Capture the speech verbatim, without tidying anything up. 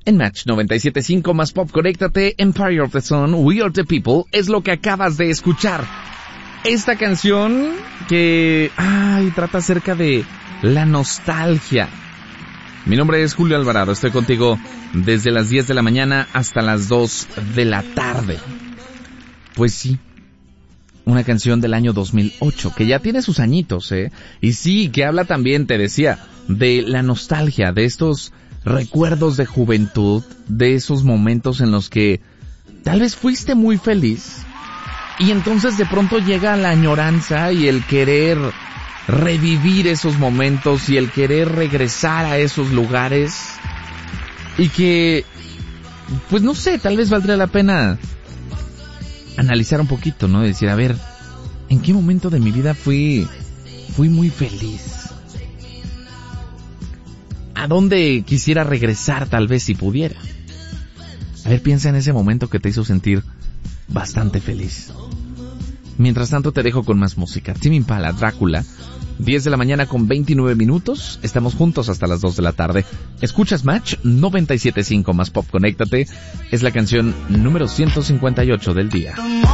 En Match noventa y siete punto cinco más pop, conéctate. Empire of the Sun, We Are the People, es lo que acabas de escuchar. Esta canción que, ay, trata acerca de la nostalgia. Mi nombre es Julio Alvarado, estoy contigo desde las diez de la mañana hasta las dos de la tarde. Pues sí, una canción del año dos mil ocho, que ya tiene sus añitos, ¿eh? Y sí, que habla también, te decía, de la nostalgia, de estos recuerdos de juventud, de esos momentos en los que tal vez fuiste muy feliz y entonces de pronto llega la añoranza y el querer revivir esos momentos y el querer regresar a esos lugares y que, pues no sé, tal vez valdría la pena analizar un poquito, ¿no? Decir, a ver, ¿en qué momento de mi vida fui, fui muy feliz? ¿A dónde quisiera regresar tal vez si pudiera? A ver, piensa en ese momento que te hizo sentir bastante feliz. Mientras tanto te dejo con más música. Tame Impala, Drácula, diez de la mañana con veintinueve minutos. Estamos juntos hasta las dos de la tarde. Escuchas Match noventa y siete punto cinco más pop, conéctate. Es la canción número ciento cincuenta y ocho del día.